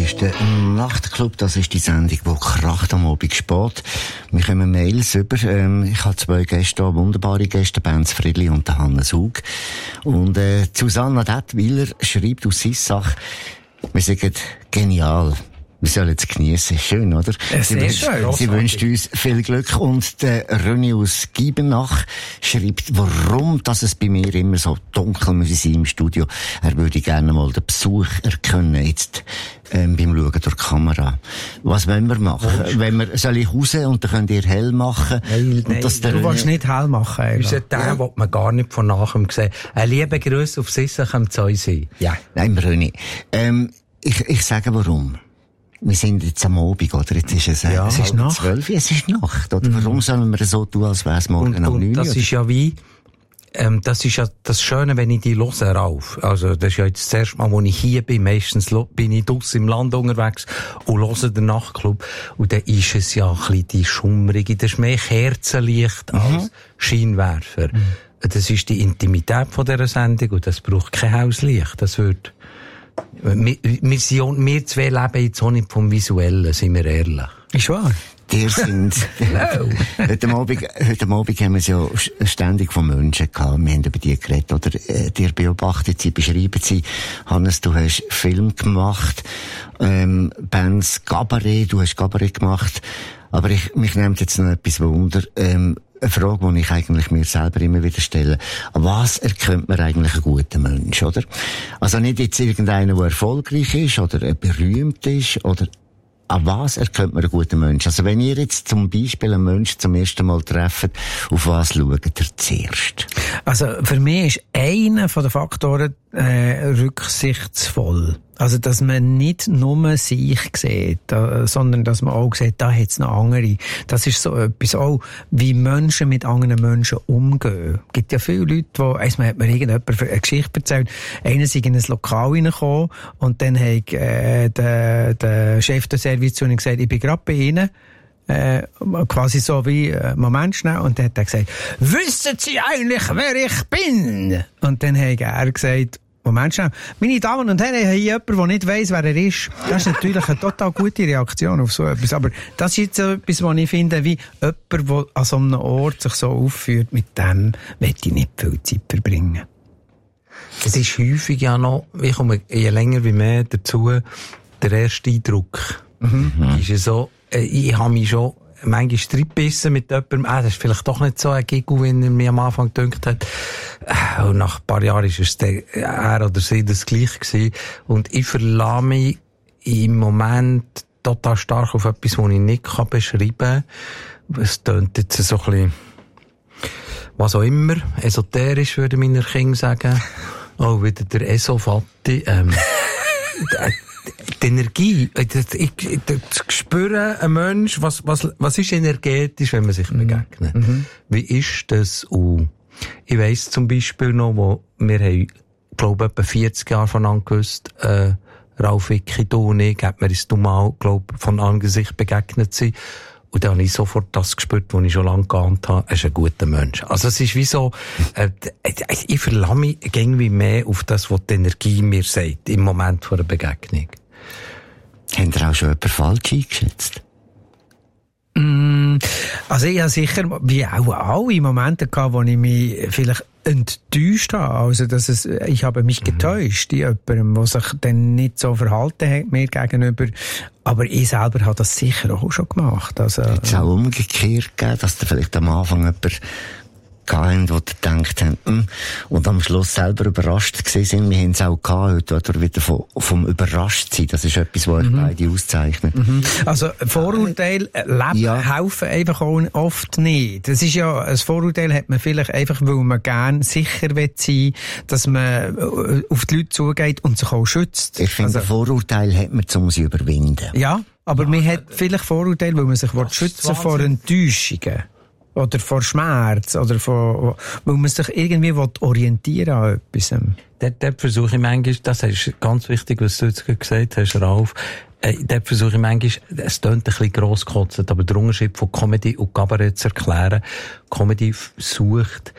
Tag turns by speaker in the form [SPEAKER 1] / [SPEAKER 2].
[SPEAKER 1] ist der Nachtclub, das ist die Sendung, die kracht am Abend spät. Wir kommen Mails über. Ich habe 2 Gäste hier, wunderbare Gäste, Benz Friedli und Hannes Hug. Und Susanna Dettwiller schreibt aus Sissach, wir sagen genial. Wir sollen es geniessen. Schön, oder? Sie wünscht uns viel Glück. Und der René aus Giebenach schreibt, warum dass es bei mir immer so dunkel muss sein im Studio. Er würde gerne mal den Besuch erkennen, jetzt beim Schauen durch die Kamera. Was wollen wir machen? Soll ich raus und dann könnt ihr hell machen?
[SPEAKER 2] Nein, du willst nicht hell machen.
[SPEAKER 3] Unser Teil will man gar nicht von nachher sehen. Ein lieber Gruß auf Sissach am Zeusee.
[SPEAKER 1] Ja. Nein, René. Ich sage warum. Wir sind jetzt am Abend, oder? Jetzt ist es,
[SPEAKER 2] es ist Nacht.
[SPEAKER 1] 12, es ist Nacht, oder? Warum sollen wir so tun, als wäre es morgen um 9 Uhr?
[SPEAKER 3] Das ist ja wie, das ist ja das Schöne, wenn ich die höre, Ralf. Also, das ist ja jetzt das erste Mal, wo ich hier bin. Meistens bin ich draussen im Land unterwegs und höre den Nachtclub. Und dann ist es ja ein bisschen die Schummrige, das ist mehr Kerzenlicht als Scheinwerfer. Das ist die Intimität von dieser Sendung und das braucht kein Hauslicht. Das wird, wir zwei leben jetzt auch nicht vom Visuellen, sind wir ehrlich.
[SPEAKER 2] Ist wahr.
[SPEAKER 1] Die sind, heute Abend haben wir es ja ständig von Menschen gehabt. Wir haben über die geredet, oder, die beobachtet sie, beschreiben sie. Hannes, du hast Film gemacht, Benz Cabaret, du hast Cabaret gemacht. Aber mich nimmt jetzt noch etwas Wunder, eine Frage, die ich eigentlich mir selber immer wieder stelle. Was erkennt man eigentlich einen guten Mensch, oder? Also nicht jetzt irgendeiner, der erfolgreich ist, oder berühmt ist, oder an was erkennt man einen guten Mensch? Also wenn ihr jetzt zum Beispiel einen Menschen zum ersten Mal trefft, auf was schaut ihr zuerst?
[SPEAKER 2] Also für mich ist einer von den Faktoren rücksichtsvoll. Also dass man nicht nur sich sieht, sondern dass man auch sieht, da hat es noch andere. Das ist so etwas auch, wie Menschen mit anderen Menschen umgehen. Es gibt ja viele Leute, die, einmal hat mir irgendjemand eine Geschichte erzählt, einer ist in ein Lokal reingekommen und dann hat der Chef der Service zu ihm gesagt, ich bin gerade bei Ihnen. Quasi so wie, Moment schnell, und dann hat er gesagt, wissen Sie eigentlich, wer ich bin? Und dann hat er gesagt, Moment schnell, meine Damen und Herren, hier jemand, der nicht weiss, wer er ist. Das ist natürlich eine total gute Reaktion auf so etwas. Aber das ist jetzt etwas, was ich finde, wie jemand, der an so einem Ort sich so aufführt, mit dem möchte ich nicht viel Zeit verbringen.
[SPEAKER 3] Es ist häufig ja noch, ich komme je länger wie mehr dazu, der erste Eindruck. Ist ja so, ich habe mich schon manchmal reingebissen mit jemandem, das ist vielleicht doch nicht so ein Giggle, wie er mir am Anfang gedacht hat. Und nach ein paar Jahren ist es er oder sie das Gleiche gewesen. Und ich verlasse mich im Moment total stark auf etwas, das ich nicht beschreiben kann. Es tönt jetzt so ein bisschen, was auch immer, esoterisch, würde meine Kinder sagen. Oh, wieder der Esofatti. Die Energie, das Spüren, ein Mensch, was ist energetisch, wenn man sich begegnet? Wie ist das? Und ich weiss zum Beispiel noch, wir haben, glaube ich, etwa 40 Jahre voneinander gewusst, Ralf, Vicky, du und ich, hat mir uns mal, glaube ich, von Angesicht begegnet sind. Und dann habe ich sofort das gespürt, was ich schon lange geahnt habe. Er ist ein guter Mensch. Also es ist wie so, ich verlasse mich irgendwie mehr auf das, was die Energie mir sagt, im Moment vor der Begegnung.
[SPEAKER 1] Habt ihr auch schon jemanden falsch eingeschätzt?
[SPEAKER 2] Also ich habe sicher, wie auch alle Momente gehabt, wo ich mich vielleicht enttäuscht habe. Also, ich habe mich getäuscht in jemandem, der sich dann nicht so verhalten hat mir gegenüber. Aber ich selber habe das sicher auch schon gemacht. Also,
[SPEAKER 1] hat es auch umgekehrt gegeben, dass da vielleicht am Anfang jemand gehabt, wo gedacht haben, und am Schluss selber überrascht gewesen sind. Wir haben es auch gehabt, oder wieder vom Überraschtsein. Das ist etwas, was euch beide auszeichnet.
[SPEAKER 2] Also, Vorurteile helfen einfach auch oft nicht. Das ist ja, ein Vorurteil hat man vielleicht einfach, weil man gerne sicher sein will, dass man auf die Leute zugeht und sich auch schützt.
[SPEAKER 1] Ich finde, Vorurteile hat man, um sie zu überwinden.
[SPEAKER 2] Ja, aber man hat vielleicht Vorurteile, weil man sich schützen will vor Enttäuschungen. Oder vor Schmerz, oder weil man sich irgendwie orientieren an etwas.
[SPEAKER 3] Dort versuche ich manchmal, das ist ganz wichtig, was du jetzt gesagt hast, Ralf, dort versuche ich manchmal, es tönt ein bisschen grosskotzend, aber der Unterschied von Comedy und Kabarett zu erklären. Comedy sucht